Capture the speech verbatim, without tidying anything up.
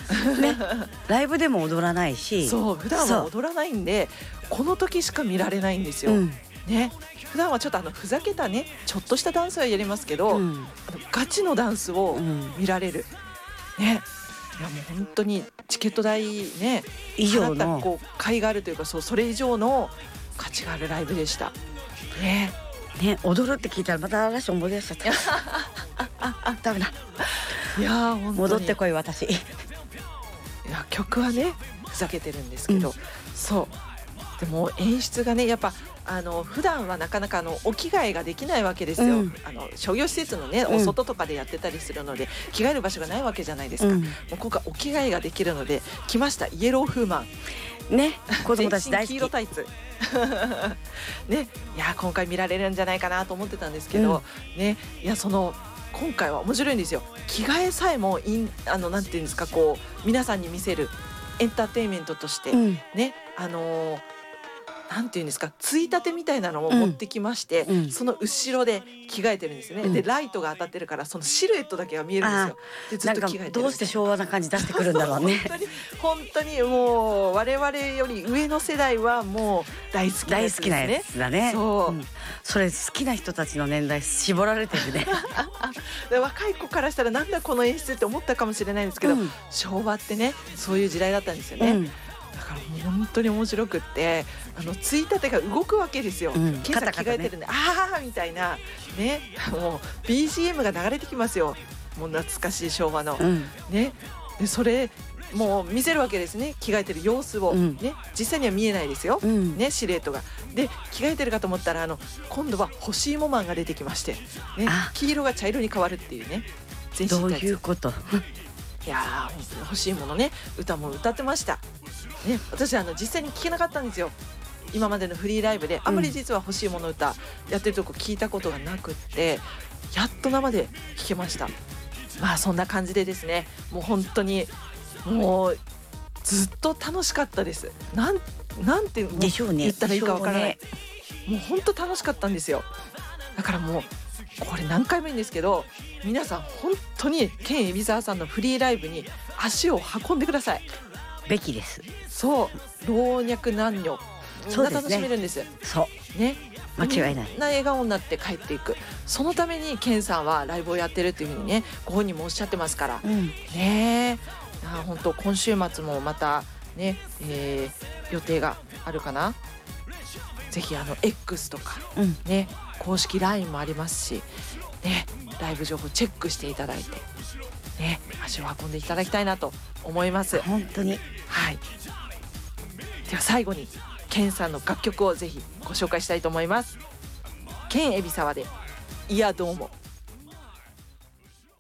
ね、ライブでも踊らないし、 そう普段は踊らないんでこの時しか見られないんですよ、うん、ね。普段はちょっとあのふざけたねちょっとしたダンスはやりますけど、うん、あのガチのダンスを見られる、うん、ね。いやもう本当にチケット代ね以上のこう甲斐があるというか、そうそれ以上の価値があるライブでしたね。 ね、踊るって聞いたらまた嵐思い出しちゃったあああダメだ。 いや本当に戻ってこい私。いや曲はねふざけてるんですけど、うん、そうでも演出がねやっぱあの普段はなかなかあのお着替えができないわけですよ、うん、あの商業施設のねお外とかでやってたりするので、うん、着替える場所がないわけじゃないですか、うん、もう今回お着替えができるので来ました。イエローフーマンね、子供たち大好き。 黄色タイツね、いや今回見られるんじゃないかなと思ってたんですけど、うん、ね、いやその今回は面白いんですよ。着替えさえもインあのなんていうんですか、こう皆さんに見せるエンターテインメントとして、うん、ね、あのーなんていうんですか、ついたてみたいなのを持ってきまして、うん、その後ろで着替えてるんですね、うん、でライトが当たってるからそのシルエットだけが見えるんですよ。でずっと着替えてる。 どうして昭和な感じ出してくるんだろうね本当に本当にもう我々より上の世代はもう大好きなやつですね。 大好きなやつだね。そう、うん、それ好きな人たちの年代絞られてるねで若い子からしたらなんだこの演出って思ったかもしれないんですけど、うん、昭和ってねそういう時代だったんですよね、うん、だからもう本当に面白くってあのついたてが動くわけですよ、うん、今朝着替えてるんで、ね、あーみたいなね、もう ビージーエム が流れてきますよ。もう懐かしい昭和の、うん、ね、でそれもう見せるわけですね、着替えてる様子を、うん、ね、実際には見えないですよ、うん、ね、シルエットが。で着替えてるかと思ったらあの今度は干し芋マンが出てきまして、ね、黄色が茶色に変わるっていうね。全身タイツ。 どういうこといやー本当に欲しいものね、歌も歌ってました、ね、私あの実際に聞けなかったんですよ。今までのフリーライブであんまり実は欲しいもの歌やってるとこ聞いたことがなくって、やっと生で聞けました。まあそんな感じでですね、もう本当にもうずっと楽しかったです。なんなんてでしょうね、 言ったらいいかわからない、ね、もう本当楽しかったんですよ。だからもうこれ何回もいいんですけど、皆さん本当にケン海老沢さんのフリーライブに足を運んでください。 べきです。 そう老若男女みんな楽しめるんです。 そうね、 間違いない。 みんな笑顔になって帰っていく。そのためにケンさんはライブをやってるっていうふうにねご本人もおっしゃってますから、うん、ねえ、本当今週末もまたね、えー、予定があるかな。ぜひあの X とか、うん、ね、公式 ライン もありますし、ね、ライブ情報チェックしていただいて、ね、足を運んでいただきたいなと思います。 本当に。 はい。では最後にケンさんの楽曲をぜひご紹介したいと思います。ケン海老沢でいやどうも。